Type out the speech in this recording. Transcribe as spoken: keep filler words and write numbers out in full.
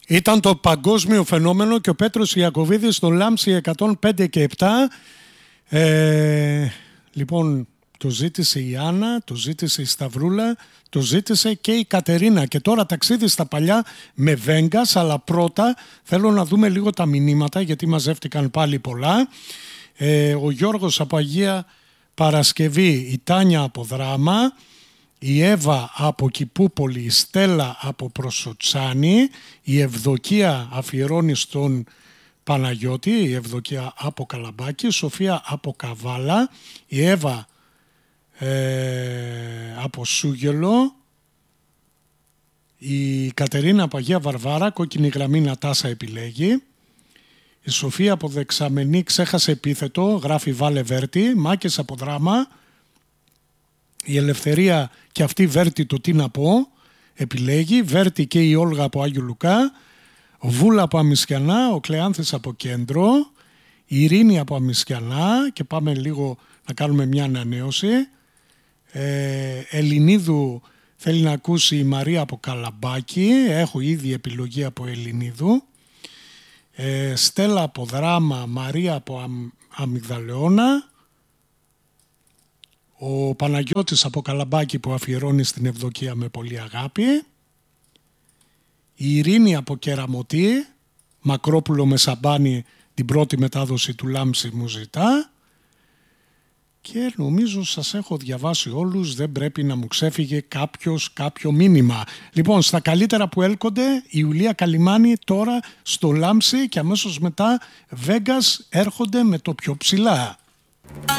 Ήταν το παγκόσμιο φαινόμενο και ο Πέτρος Ιακωβίδης στο Λάμψη εκατόν πέντε και επτά. Ε, λοιπόν, το ζήτησε η Άννα, το ζήτησε η Σταυρούλα, το ζήτησε και η Κατερίνα. Και τώρα ταξίδι στα παλιά με Βέγκας, αλλά πρώτα θέλω να δούμε λίγο τα μηνύματα, γιατί μαζεύτηκαν πάλι πολλά. Ε, ο Γιώργος από Αγία Παρασκευή, η Τάνια από Δράμα, η Εύα από Κηπούπολη, η Στέλλα από Προσοτσάνη, η Ευδοκία αφιερώνει στον Παναγιώτη, η Ευδοκία από Καλαμπάκη, η Σοφία από Καβάλα, η Εύα ε, από Σούγελο, η Κατερίνα από Αγία Βαρβάρα, κόκκινη γραμμή Νατάσα επιλέγει, η Σοφία από Δεξαμενή ξέχασε επίθετο, γράφει Βάλε Βέρτη, Μάκες από Δράμα, η Ελευθερία και αυτή Βέρτη το τι να πω επιλέγει, Βέρτη και η Όλγα από Άγιο Λουκά, ο Βούλα από Αμισιανά, ο Κλεάνθης από Κέντρο, η Ειρήνη από Αμισιανά και πάμε λίγο να κάνουμε μια ανανέωση. Ε, Ελληνίδου θέλει να ακούσει η Μαρία από Καλαμπάκη, έχω ήδη επιλογή από Ελληνίδου. Ε, Στέλλα από Δράμα, Μαρία από Αμ, Αμυγδαλεώνα. Ο Παναγιώτης από Καλαμπάκη που αφιερώνει στην Ευδοκία με πολύ αγάπη. Η Ειρήνη από Κεραμωτή, Μακρόπουλο με Σαμπάνι, την πρώτη μετάδοση του Λάμψη μου ζητά. Και νομίζω σας έχω διαβάσει όλους, δεν πρέπει να μου ξέφυγε κάποιος κάποιο μήνυμα. Λοιπόν, στα καλύτερα που έλκονται, η Ιουλία Καλιμάνη τώρα στο Λάμψη και αμέσως μετά Βέγκας έρχονται με το πιο ψηλά.